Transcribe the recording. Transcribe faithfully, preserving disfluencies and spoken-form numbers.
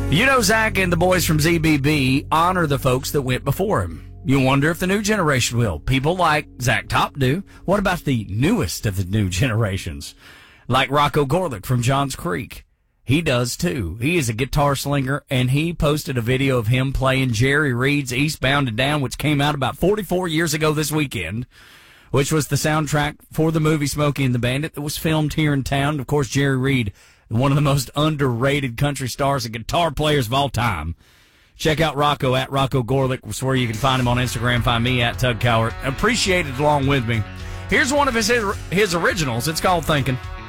You know, Zach and the boys from Z B B honor the folks that went before him. You wonder if the new generation will. People like Zach Top do. What about the newest of the new generations? Like Rocco Gorlick from Johns Creek. He does, too. He is a guitar slinger, and he posted a video of him playing Jerry Reed's Eastbound and Down, which came out about forty-four years ago this weekend, which was the soundtrack for the movie Smokey and the Bandit that was filmed here in town. Of course, Jerry Reed, one of the most underrated country stars and guitar players of all time. Check out Rocco at Rocco Gorlick. That's where you can find him on Instagram. Find me at Tug Cowart. Appreciate it along with me. Here's one of his his originals. It's called Thinking.